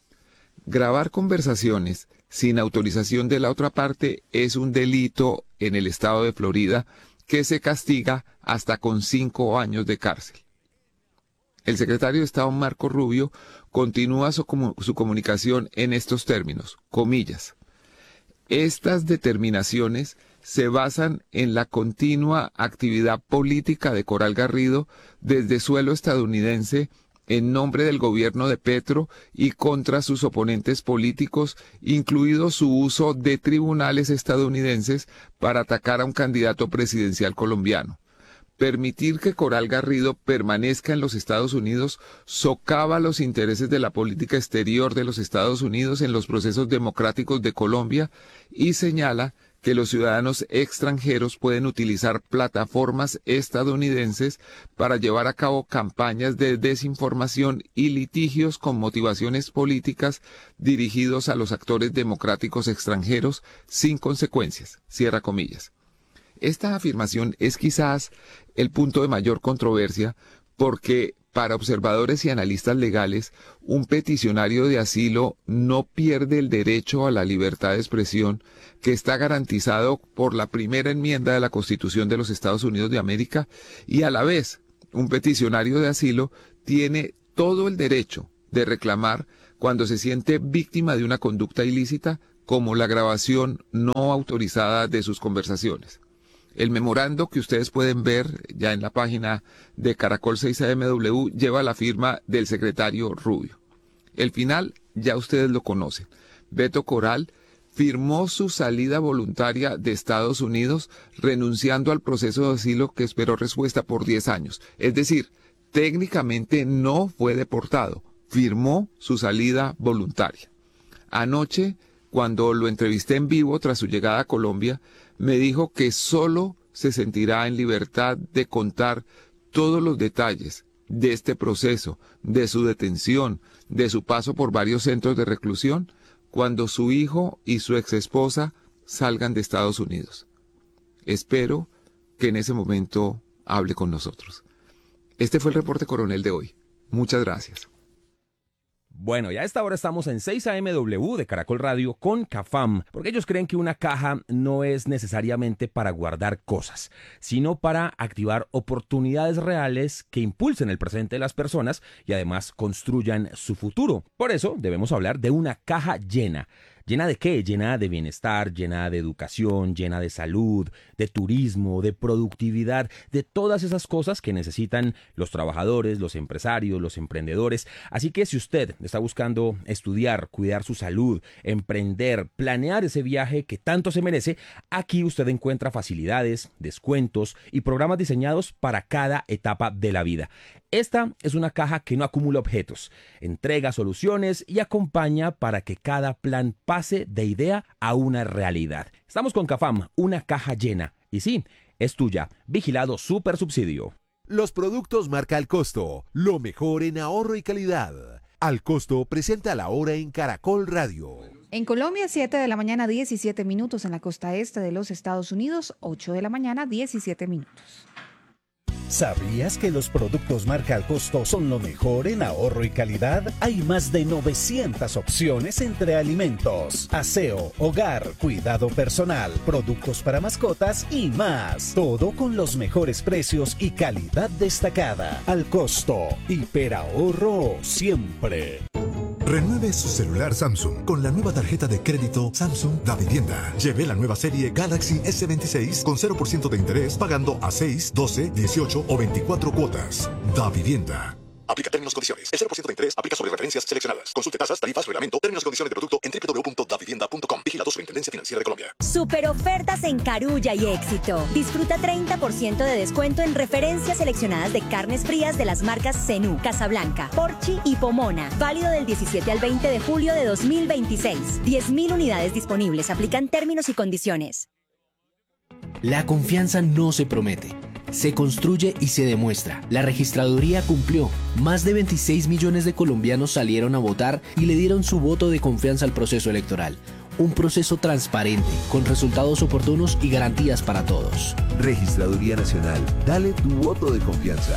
Grabar conversaciones sin autorización de la otra parte es un delito en el estado de Florida que se castiga hasta con 5 años de cárcel. El secretario de Estado Marco Rubio continúa su comunicación en estos términos, comillas. Estas determinaciones se basan en la continua actividad política de Coral Garrido desde suelo estadounidense en nombre del gobierno de Petro y contra sus oponentes políticos, incluido su uso de tribunales estadounidenses para atacar a un candidato presidencial colombiano. Permitir que Coral Garrido permanezca en los Estados Unidos socava los intereses de la política exterior de los Estados Unidos en los procesos democráticos de Colombia y señala que los ciudadanos extranjeros pueden utilizar plataformas estadounidenses para llevar a cabo campañas de desinformación y litigios con motivaciones políticas dirigidos a los actores democráticos extranjeros sin consecuencias. Cierra comillas. Esta afirmación es quizás el punto de mayor controversia porque para observadores y analistas legales, un peticionario de asilo no pierde el derecho a la libertad de expresión que está garantizado por la primera enmienda de la Constitución de los Estados Unidos de América y a la vez un peticionario de asilo tiene todo el derecho de reclamar cuando se siente víctima de una conducta ilícita como la grabación no autorizada de sus conversaciones. El memorando que ustedes pueden ver ya en la página de Caracol 6AMW lleva la firma del secretario Rubio. El final ya ustedes lo conocen. Beto Coral firmó su salida voluntaria de Estados Unidos renunciando al proceso de asilo que esperó respuesta por 10 años. Es decir, técnicamente no fue deportado, firmó su salida voluntaria. Anoche, cuando lo entrevisté en vivo tras su llegada a Colombia, me dijo que solo se sentirá en libertad de contar todos los detalles de este proceso, de su detención, de su paso por varios centros de reclusión, cuando su hijo y su exesposa salgan de Estados Unidos. Espero que en ese momento hable con nosotros. Este fue el reporte coronel de hoy. Muchas gracias. Bueno, ya a esta hora estamos en 6AMW de Caracol Radio con CAFAM, porque ellos creen que una caja no es necesariamente para guardar cosas, sino para activar oportunidades reales que impulsen el presente de las personas y además construyan su futuro. Por eso debemos hablar de una caja llena. ¿Llena de qué? Llena de bienestar, llena de educación, llena de salud, de turismo, de productividad, de todas esas cosas que necesitan los trabajadores, los empresarios, los emprendedores. Así que si usted está buscando estudiar, cuidar su salud, emprender, planear ese viaje que tanto se merece, aquí usted encuentra facilidades, descuentos y programas diseñados para cada etapa de la vida. Esta es una caja que no acumula objetos, entrega soluciones y acompaña para que cada plan pase de idea a una realidad. Estamos con CAFAM, una caja llena. Y sí, es tuya. Vigilado Super Subsidio. Los productos marca Al Costo, lo mejor en ahorro y calidad. Al Costo presenta la hora en Caracol Radio. En Colombia, 7 de la mañana, 17 minutos. En la costa este de los Estados Unidos, 8 de la mañana, 17 minutos. ¿Sabías que los productos marca Al Costo son lo mejor en ahorro y calidad? Hay más de 900 opciones entre alimentos, aseo, hogar, cuidado personal, productos para mascotas y más. Todo con los mejores precios y calidad destacada. Al Costo, hiperahorro siempre. Renueve su celular Samsung con la nueva tarjeta de crédito Samsung Da Vivienda. Lleve la nueva serie Galaxy S26 con 0% de interés pagando a 6, 12, 18 o 24 cuotas. Da Vivienda. Aplica términos y condiciones. El 0% de interés aplica sobre referencias seleccionadas. Consulte tasas, tarifas, reglamento, términos y condiciones de producto en www.davivienda.com. Vigilado Superintendencia Financiera de Colombia. Super ofertas en Carulla y Éxito. Disfruta 30% de descuento en referencias seleccionadas de carnes frías de las marcas Zenú, Casablanca, Porchi y Pomona. Válido del 17 al 20 de julio de 2026. 10.000 unidades disponibles. Aplican términos y condiciones. La confianza no se promete. Se construye y se demuestra. La registraduría cumplió. Más de 26 millones de colombianos salieron a votar y le dieron su voto de confianza al proceso electoral. Un proceso transparente, con resultados oportunos y garantías para todos. Registraduría Nacional. Dale tu voto de confianza.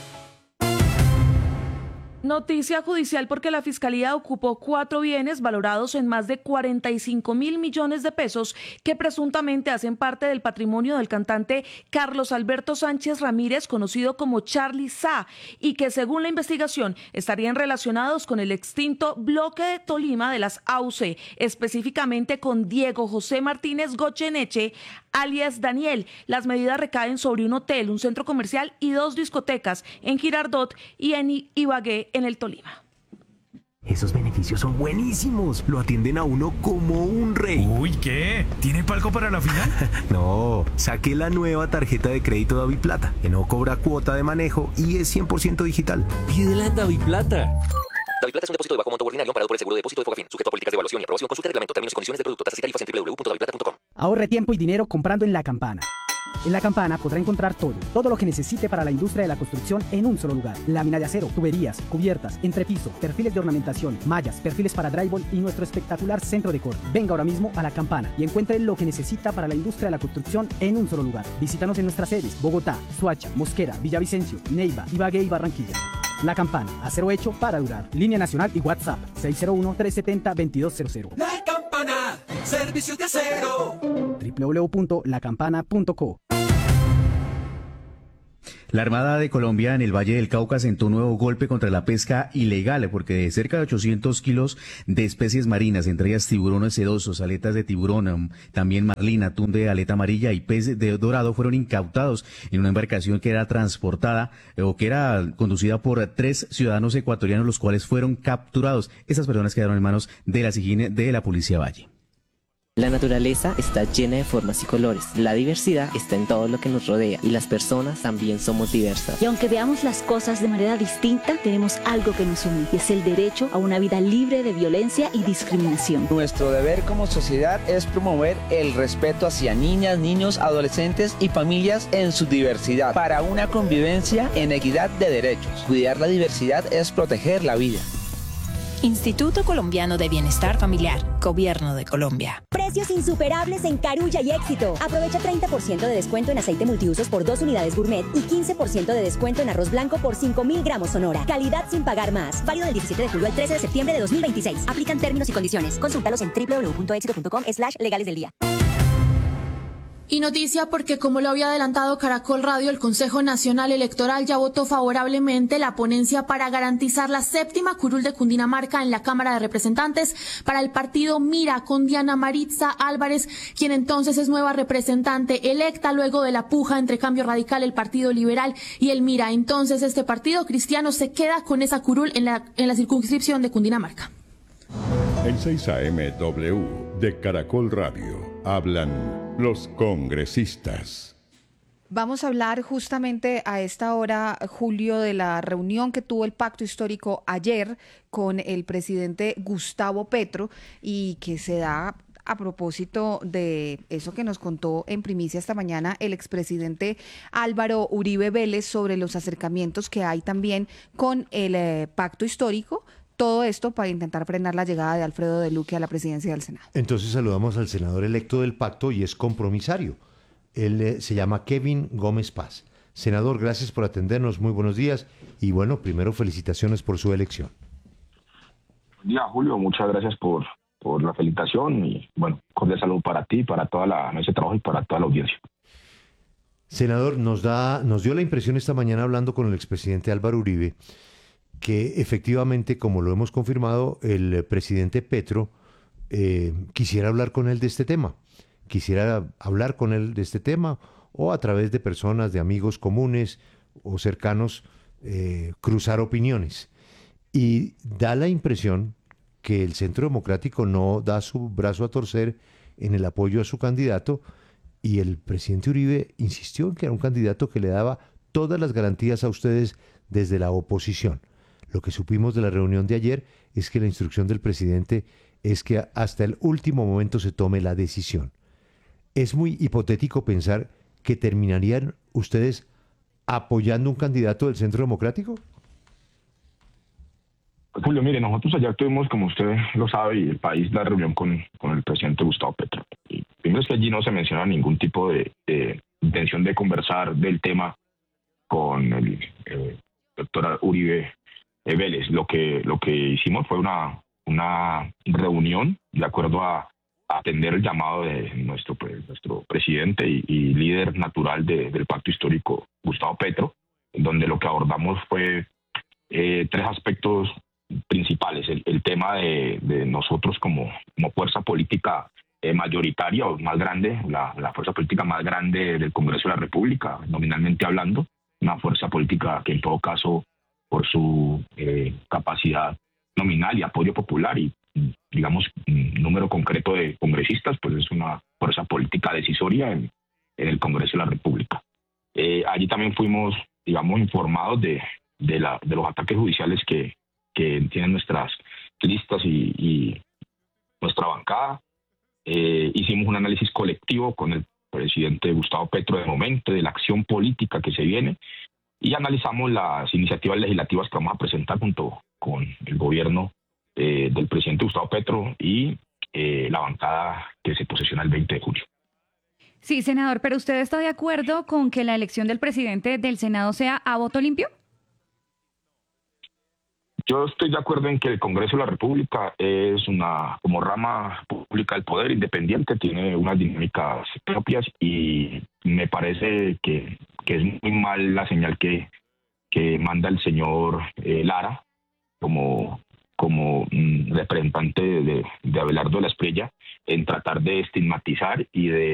Noticia judicial porque la Fiscalía ocupó 4 bienes valorados en más de 45.000 millones de pesos que presuntamente hacen parte del patrimonio del cantante Carlos Alberto Sánchez Ramírez, conocido como Charly Sa, y que según la investigación estarían relacionados con el extinto bloque de Tolima de las AUC, específicamente con Diego José Martínez Goyeneche, alias Daniel. Las medidas recaen sobre un hotel, un centro comercial y 2 discotecas en Girardot y en Ibagué, en el Tolima. Esos beneficios son buenísimos. Lo atienden a uno como un rey. Uy, ¿qué? ¿Tiene palco para la final? No, saqué la nueva tarjeta de crédito DaviPlata, que no cobra cuota de manejo y es 100% digital. Pídela en DaviPlata. DaviPlata es un depósito de bajo monto ordinario amparado por el Seguro de Depósito de Fogafín, sujeto a políticas de evaluación y aprobación. Consulta el reglamento, términos y condiciones del producto, tasas y tarifas en www.daviplata.com. Ahorre tiempo y dinero comprando en La Campana. En La Campana podrá encontrar todo lo que necesite para la industria de la construcción en un solo lugar. Lámina de acero, tuberías, cubiertas, entrepiso, perfiles de ornamentación, mallas, perfiles para drywall y nuestro espectacular centro de corte. Venga ahora mismo a La Campana y encuentre lo que necesita para la industria de la construcción en un solo lugar. Visítanos en nuestras sedes: Bogotá, Soacha, Mosquera, Villavicencio, Neiva, Ibagué y Barranquilla. La Campana, acero hecho para durar. Línea nacional y WhatsApp 601-370-2200. La Campana, servicios de acero. www.lacampana.co. La Armada de Colombia en el Valle del Cauca sentó un nuevo golpe contra la pesca ilegal, porque de cerca de 800 kilos de especies marinas, entre ellas tiburones sedosos, aletas de tiburón, también marlín, atún de aleta amarilla y pez de dorado, fueron incautados en una embarcación que era transportada o que era conducida por 3 ciudadanos ecuatorianos, los cuales fueron capturados. Esas personas quedaron en manos de la SIGIN de la Policía Valle. La naturaleza está llena de formas y colores. La diversidad está en todo lo que nos rodea y las personas también somos diversas. Y aunque veamos las cosas de manera distinta, tenemos algo que nos une y es el derecho a una vida libre de violencia y discriminación. Nuestro deber como sociedad es promover el respeto hacia niñas, niños, adolescentes y familias en su diversidad para una convivencia en equidad de derechos. Cuidar la diversidad es proteger la vida. Instituto Colombiano de Bienestar Familiar, Gobierno de Colombia. Precios insuperables en Carulla y Éxito. Aprovecha 30% de descuento en aceite multiusos por 2 unidades gourmet y 15% de descuento en arroz blanco por 5.000 gramos Sonora. Calidad sin pagar más. Válido del 17 de julio al 13 de septiembre de 2026. Aplican términos y condiciones. Consúltalos en www.exito.com/legales del día. Y noticia porque, como lo había adelantado Caracol Radio, el Consejo Nacional Electoral ya votó favorablemente la ponencia para garantizar la 7ª curul de Cundinamarca en la Cámara de Representantes para el partido Mira, con Diana Maritza Álvarez, quien entonces es nueva representante electa luego de la puja entre Cambio Radical, el Partido Liberal y el Mira. Entonces este partido cristiano se queda con esa curul en la circunscripción de Cundinamarca. En 6 AM W de Caracol Radio hablan los congresistas. Vamos a hablar justamente a esta hora, Julio, de la reunión que tuvo el Pacto Histórico ayer con el presidente Gustavo Petro y que se da a propósito de eso que nos contó en primicia esta mañana el expresidente Álvaro Uribe Vélez sobre los acercamientos que hay también con el Pacto Histórico. Todo esto para intentar frenar la llegada de Alfredo de Luque a la presidencia del Senado. Entonces saludamos al senador electo del pacto y es compromisario. Él se llama Kevin Gómez Paz. Senador, gracias por atendernos, muy buenos días. Y bueno, primero felicitaciones por su elección. Buen día, Julio, muchas gracias por la felicitación y bueno, cordial salud para ti, para toda la mesa de trabajo y para toda la audiencia. Senador, nos dio la impresión esta mañana hablando con el expresidente Álvaro Uribe que efectivamente, como lo hemos confirmado, el presidente Petro quisiera hablar con él de este tema. Quisiera hablar con él de este tema o a través de personas, de amigos comunes o cercanos, cruzar opiniones. Y da la impresión que el Centro Democrático no da su brazo a torcer en el apoyo a su candidato y el presidente Uribe insistió en que era un candidato que le daba todas las garantías a ustedes desde la oposición. Lo que supimos de la reunión de ayer es que la instrucción del presidente es que hasta el último momento se tome la decisión. ¿Es muy hipotético pensar que terminarían ustedes apoyando un candidato del Centro Democrático? Julio, mire, nosotros ayer tuvimos, como usted lo sabe, y el país, la reunión con el presidente Gustavo Petro. Y primero es que allí no se menciona ningún tipo de intención de conversar del tema con el doctor Uribe Vélez. Lo que hicimos fue una reunión de acuerdo a atender el llamado de nuestro presidente y líder natural del Pacto Histórico, Gustavo Petro, donde lo que abordamos fue 3 aspectos principales. El tema de nosotros como fuerza política mayoritaria o más grande, la fuerza política más grande del Congreso de la República, nominalmente hablando, una fuerza política que en todo caso, por su capacidad nominal y apoyo popular y, digamos, número concreto de congresistas, pues es una fuerza política decisoria en el Congreso de la República. Allí también fuimos, digamos, informados de los ataques judiciales que tienen nuestras listas y nuestra bancada. Hicimos un análisis colectivo con el presidente Gustavo Petro de momento, de la acción política que se viene, y analizamos las iniciativas legislativas que vamos a presentar junto con el gobierno del presidente Gustavo Petro y la bancada que se posesiona el 20 de julio. Sí, senador, pero ¿usted está de acuerdo con que la elección del presidente del Senado sea a voto limpio? Yo estoy de acuerdo en que el Congreso de la República es como rama pública del poder independiente, tiene unas dinámicas propias y me parece que es muy mal la señal que manda el señor Lara como representante de Abelardo de la Espriella en tratar de estigmatizar y de